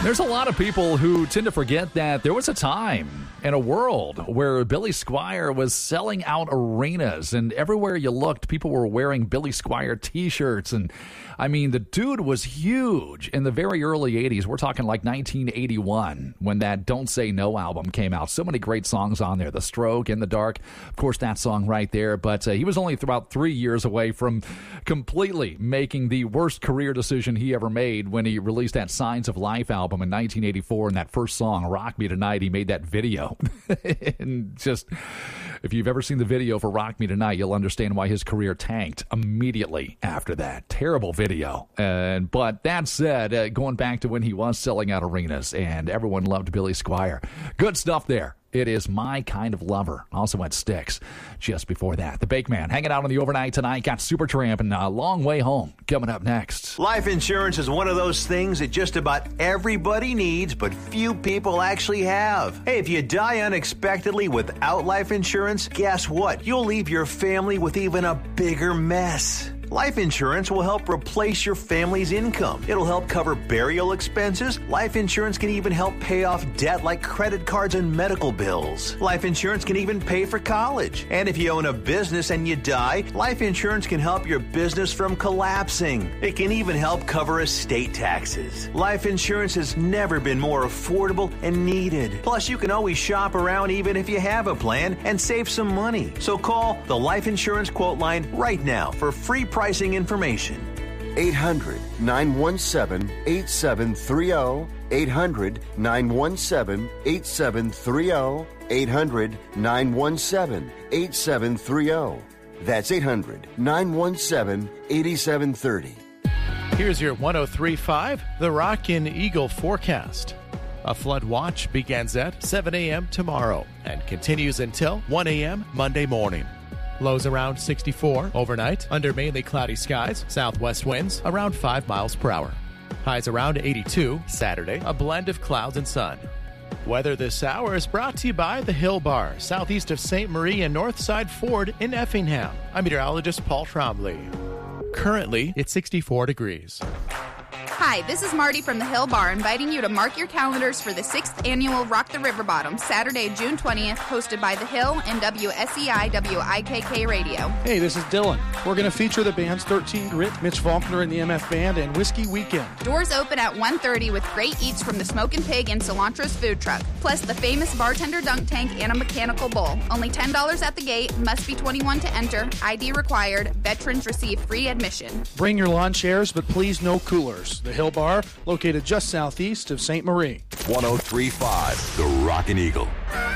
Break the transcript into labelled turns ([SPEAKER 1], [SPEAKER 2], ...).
[SPEAKER 1] There's a lot of people who tend to forget that there was a time in a world where Billy Squier was selling out arenas, and everywhere you looked, people were wearing Billy Squier t-shirts. And I mean, the dude was huge in the very early 80s. We're talking like 1981 when that Don't Say No album came out. So many great songs on there. The Stroke, In the Dark, of course, that song right there. But he was only about 3 years away from completely making the worst career decision he ever made when he released that Signs of Life album in 1984, and that first song, Rock Me Tonight. He made that video. And just, if you've ever seen the video for Rock Me Tonight, you'll understand why his career tanked immediately after that. Terrible video. But that said, going back to when he was selling out arenas and everyone loved Billy Squier, good stuff there. It is My Kind of Lover. Also went Styx just before that. The Bake Man hanging out on the overnight tonight. Got Supertramp and A Long Way Home coming up next.
[SPEAKER 2] Life insurance is one of those things that just about everybody needs, but few people actually have. Hey, if you die unexpectedly without life insurance, guess what? You'll leave your family with even a bigger mess. Life insurance will help replace your family's income. It'll help cover burial expenses. Life insurance can even help pay off debt like credit cards and medical bills. Life insurance can even pay for college. And if you own a business and you die, life insurance can help your business from collapsing. It can even help cover estate taxes. Life insurance has never been more affordable and needed. Plus, you can always shop around even if you have a plan and save some money. So call the Life Insurance Quote Line right now for free pricing information.
[SPEAKER 3] 800-917-8730. 800-917-8730. 800-917-8730. That's 800-917-8730.
[SPEAKER 4] Here's your 103.5 The Rockin' Eagle forecast. A flood watch begins at 7 a.m. tomorrow and continues until 1 a.m. Monday morning. Lows around 64 overnight under mainly cloudy skies, southwest winds around 5 miles per hour. Highs around 82 Saturday, a blend of clouds and sun. Weather this hour is brought to you by the Hill Bar, southeast of St. Marie and Northside Ford in Effingham. I'm meteorologist Paul Trombley. Currently, it's 64 degrees.
[SPEAKER 5] Hi, this is Marty from the Hill Bar, inviting you to mark your calendars for the 6th annual Rock the River Bottom, Saturday, June 20th, hosted by The Hill and WSEI WIKK Radio.
[SPEAKER 6] Hey, this is Dylan. We're going to feature the bands 13 Grit, Mitch Faulkner and the MF Band, and Whiskey Weekend.
[SPEAKER 5] Doors open at 1:30 with great eats from the Smokin' Pig and Cilantro's food truck, plus the famous bartender dunk tank and a mechanical bull. Only $10 at the gate, must be 21 to enter, ID required, veterans receive free admission.
[SPEAKER 6] Bring your lawn chairs, but please no coolers. The Hill Bar, located just southeast of St. Marie.
[SPEAKER 7] 103.5 The Rockin' Eagle.